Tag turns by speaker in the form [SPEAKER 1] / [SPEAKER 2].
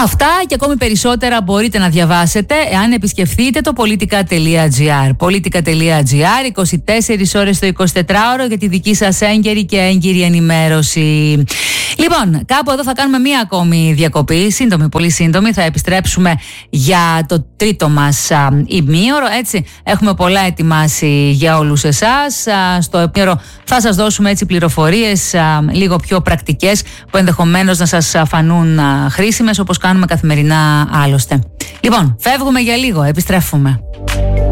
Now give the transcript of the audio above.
[SPEAKER 1] Αυτά και ακόμη περισσότερα μπορείτε να διαβάσετε εάν επισκεφθείτε το politica.gr. Politica.gr, 24 ώρες το 24ωρο για τη δική σας έγκαιρη και έγκυρη ενημέρωση. Λοιπόν, κάπου εδώ θα κάνουμε μία ακόμη διακοπή, σύντομη, πολύ σύντομη. Θα επιστρέψουμε για το τρίτο μας ημίωρο, έτσι. Έχουμε πολλά ετοιμάσει για όλους εσάς. Στο ημίωρο θα σας δώσουμε έτσι πληροφορίες λίγο πιο πρακτικές που ενδεχομένως να σας φανούν χρήσιμες, όπως κάνουμε καθημερινά άλλωστε. Λοιπόν, φεύγουμε για λίγο, επιστρέφουμε.